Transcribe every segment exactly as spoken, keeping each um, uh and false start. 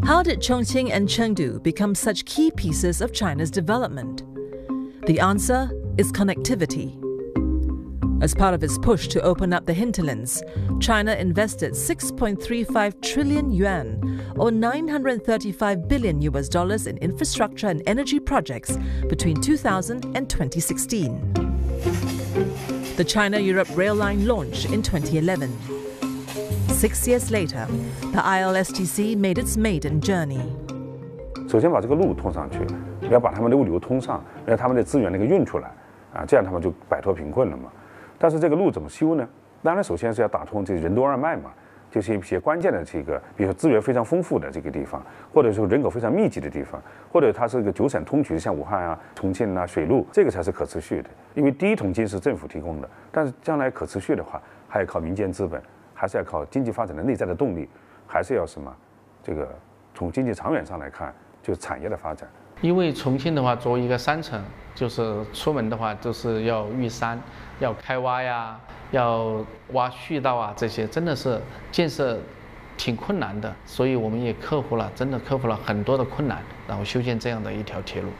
How did Chongqing and Chengdu become such key pieces of China's development? The answer is connectivity. As part of its push to open up the hinterlands, China invested six point three five trillion yuan, or nine hundred thirty-five billion U S dollars in infrastructure and energy projects between two thousand and twenty sixteen. The China-Europe rail line launched in twenty eleven. Six years later, the I L S T C made its maiden journey. 首先把这个路通上去，要把他们的物流通上，让他们的资源那个运出来，啊，这样他们就摆脱贫困了嘛。但是这个路怎么修呢？当然，首先是要打通这个任督二脉嘛，就是一些关键的这个，比如说资源非常丰富的这个地方，或者说人口非常密集的地方，或者它是一个九省通衢，像武汉啊、重庆啊，水路，这个才是可持续的。因为第一桶金是政府提供的，但是将来可持续的话，还要靠民间资本，还是要靠经济发展的内在的动力，还是要什么？这个从经济长远上来看，就是产业的发展。 因为重庆的话，作为一个山城，就是出门的话都是要遇山，要开挖呀，要挖隧道啊，这些真的是建设挺困难的，所以我们也克服了，真的克服了很多的困难，然后修建这样的一条铁路。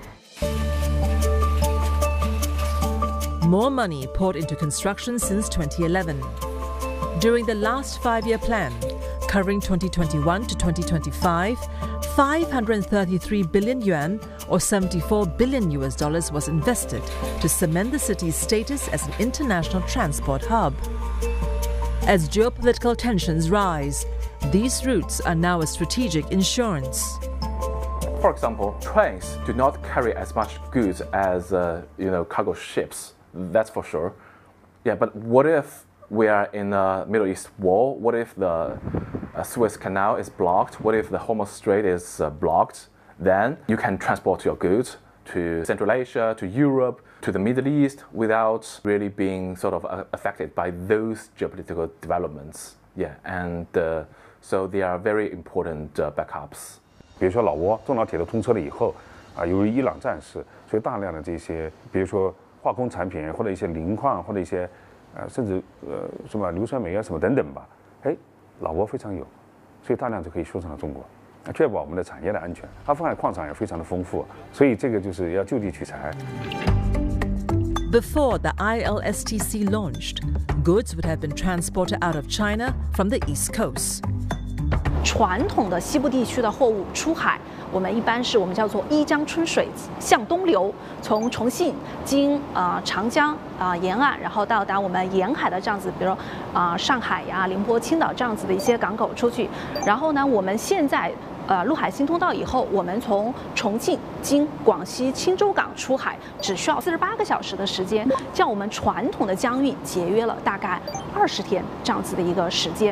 More money poured into construction since twenty eleven. During the last five-year plan, covering twenty twenty-one to twenty twenty-five, five hundred thirty-three billion yuan, or seventy-four billion U S dollars, was invested to cement the city's status as an international transport hub. As geopolitical tensions rise, these routes are now a strategic insurance. For example, trains do not carry as much goods as uh, you know cargo ships. That's for sure. Yeah, but what if we are in a Middle East war? What if the uh, Suez Canal is blocked? What if the Hormuz Strait is uh, blocked? Then you can transport your goods to Central Asia, to Europe, to the Middle East without really being sort of uh, affected by those geopolitical developments. Yeah, and uh, so they are very important uh, backups. 比如说老挝中老铁路通车了以后，啊，由于伊朗战事，所以大量的这些，比如说化工产品或者一些磷矿或者一些，呃，甚至呃什么硫酸镁啊什么等等吧，哎，老挝非常有，所以大量就可以输送到中国，确保我们的产业的安全。阿富汗矿产也非常的丰富，所以这个就是要就地取材。 Before the I L S T C launched, goods would have been transported out of China from the East Coast. 传统的西部地区的货物出海，我们一般是我们叫做一江春水向东流，从重庆经啊、呃、长江啊、呃、沿岸，然后到达我们沿海的这样子，比如啊、呃、上海呀、宁波、青岛这样子的一些港口出去。然后呢，我们现在呃陆海新通道以后，我们从重庆经广西钦州港出海，只需要四十八个小时的时间，将我们传统的江运节约了大概二十天这样子的一个时间。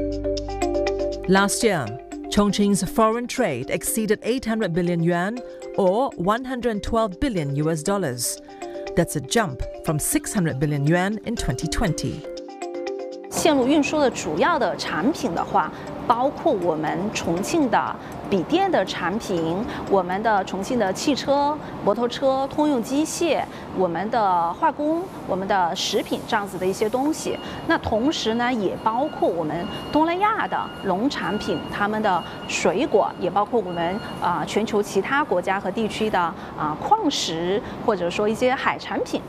Last year, Chongqing's foreign trade exceeded eight hundred billion yuan, or one hundred twelve billion U S dollars. That's a jump from six hundred billion yuan in twenty twenty. 线路运输的主要的产品的话，包括我们重庆的笔电的产品，我们的重庆的汽车、摩托车、通用机械，我们的化工、我们的食品这样子的一些东西。那同时呢，也包括我们东南亚的农产品，他们的水果，也包括我们啊、呃、全球其他国家和地区的啊、呃、矿石，或者说一些海产品。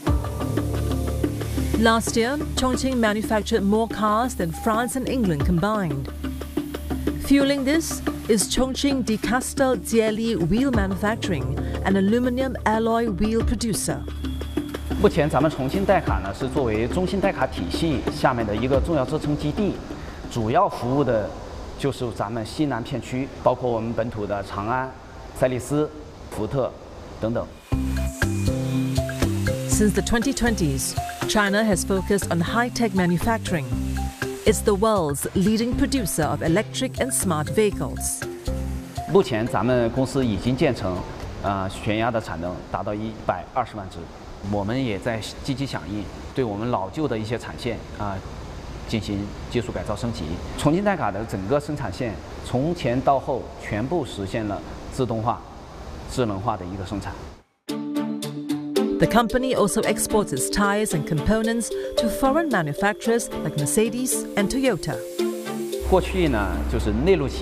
Last year, Chongqing manufactured more cars than France and England combined. Fueling this is Chongqing Decastel Jieli Wheel Manufacturing, an aluminum alloy wheel producer. 目前，咱们重庆代卡呢是作为中信代卡体系下面的一个重要支撑基地，主要服务的就是咱们西南片区，包括我们本土的长安、赛力斯、福特等等。 Since the twenty twenties, China has focused on high-tech manufacturing. It's the world's leading producer of electric and smart vehicles. 目前，咱们公司已经建成，呃，悬压的产能达到一百二十万只。我们也在积极响应，对我们老旧的一些产线啊、呃、进行技术改造升级。重庆代卡的整个生产线从前到后全部实现了自动化、智能化的一个生产。 The company also exports its tires and components to foreign manufacturers like Mercedes and Toyota. 过去呢，就是内陆企